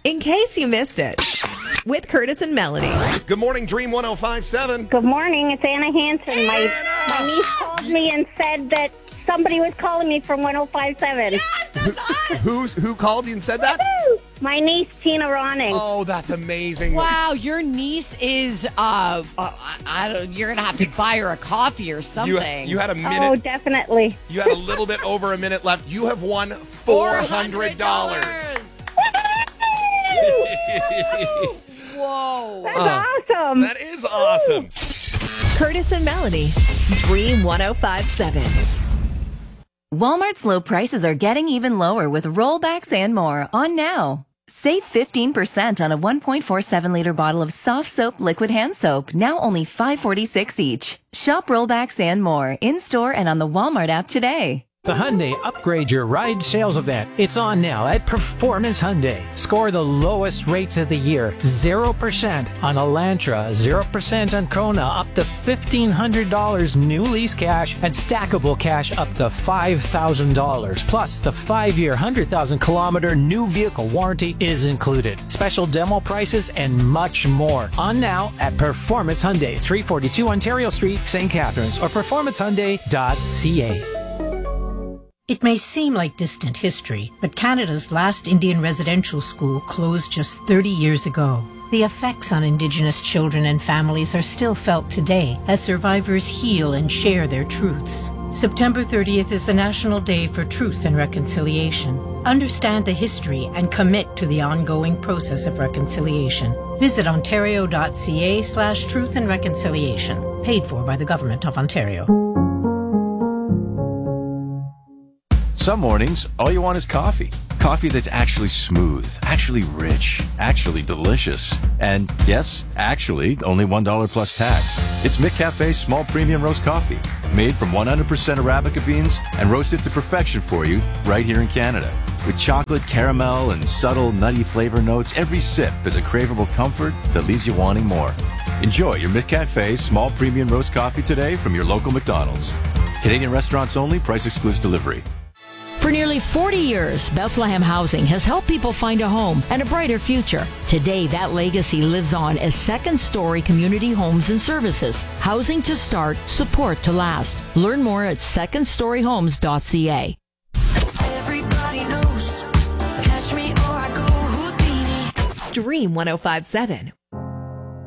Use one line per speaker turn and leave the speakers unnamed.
in case you missed it, with Curtis and Melanie.
Good morning, Dream 105.7.
Good morning. It's Anna Hansen. My niece called me and said that somebody was calling me from 105.7.
Yes, that's us.
Who called you and said that?
My niece, Tina Ronning.
Oh, that's amazing.
Wow, your niece is, you're going to have to buy her a coffee or something.
You had a minute.
Oh, definitely.
You had a little bit over a minute left. You have won $400.
Whoa.
That's awesome.
That is awesome.
Curtis and Melanie, Dream 105.7.
Walmart's low prices are getting even lower with rollbacks and more on now. Save 15% on a 1.47-liter bottle of soft soap liquid hand soap, now only $5.46 each. Shop rollbacks and more in-store and on the Walmart app today.
The Hyundai Upgrade Your Ride sales event. It's on now at Performance Hyundai. Score the lowest rates of the year. 0% on Elantra, 0% on Kona, up to $1,500 new lease cash, and stackable cash up to $5,000. Plus, the 5-year, 100,000-kilometer new vehicle warranty is included. Special demo prices and much more. On now at Performance Hyundai, 342 Ontario Street, St. Catharines, or performancehyundai.ca.
It may seem like distant history, but Canada's last Indian residential school closed just 30 years ago. The effects on Indigenous children and families are still felt today as survivors heal and share their truths. September 30th is the National Day for Truth and Reconciliation. Understand the history and commit to the ongoing process of reconciliation. Visit ontario.ca/truth and reconciliation. Paid for by the Government of Ontario.
Some mornings, all you want is coffee. Coffee that's actually smooth, actually rich, actually delicious. And yes, actually, only $1 plus tax. It's McCafe's small premium roast coffee, made from 100% Arabica beans and roasted to perfection for you right here in Canada. With chocolate, caramel, and subtle nutty flavor notes, every sip is a craveable comfort that leaves you wanting more. Enjoy your McCafe's small premium roast coffee today from your local McDonald's. Canadian restaurants only, price excludes delivery.
For nearly 40 years, Bethlehem Housing has helped people find a home and a brighter future. Today, that legacy lives on as Second Story Community Homes and Services. Housing to start, support to last. Learn more at secondstoryhomes.ca.
Everybody knows, catch me or I go Houdini.
Dream 105.7